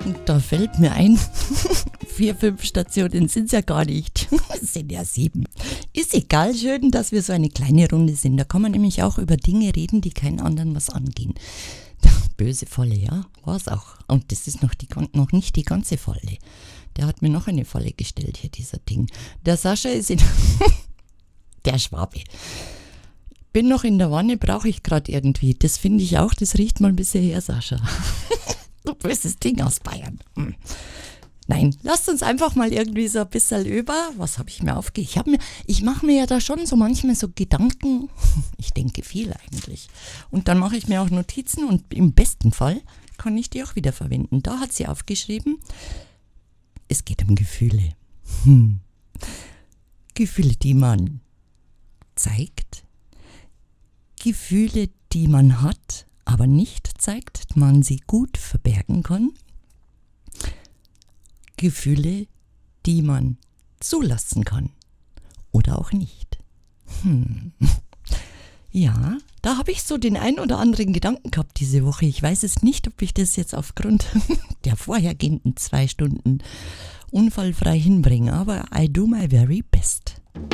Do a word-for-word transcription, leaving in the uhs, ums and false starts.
Und da fällt mir ein, vier, fünf Stationen sind es ja gar nicht. Es sind ja sieben. Ist egal, schön, dass wir so eine kleine Runde sind. Da kann man nämlich auch über Dinge reden, die keinen anderen was angehen. Böse Falle, ja, war es auch. Und das ist noch, die, noch nicht die ganze Falle. Der hat mir noch eine Falle gestellt hier, dieser Ding. Der Sascha ist in... der Schwabe. Bin noch in der Wanne, brauche ich gerade irgendwie. Das finde ich auch, das riecht mal ein bisschen her, Sascha. Du böses Ding aus Bayern. Hm. Nein, lasst uns einfach mal irgendwie so ein bisschen über. Was habe ich mir aufge... Ich, mir, ich mache mir ja da schon so manchmal so Gedanken. Ich denke viel eigentlich. Und dann mache ich mir auch Notizen und im besten Fall kann ich die auch wieder verwenden. Da hat sie aufgeschrieben, es geht um Gefühle. Hm. Gefühle, die man zeigt. Gefühle, die man hat, aber nicht zeigt, man sie gut verbergen kann. Gefühle, die man zulassen kann oder auch nicht. Hm. Ja, da habe ich so den ein oder anderen Gedanken gehabt diese Woche. Ich weiß es nicht, ob ich das jetzt aufgrund der vorhergehenden zwei Stunden unfallfrei hinbringe, aber I do my very best.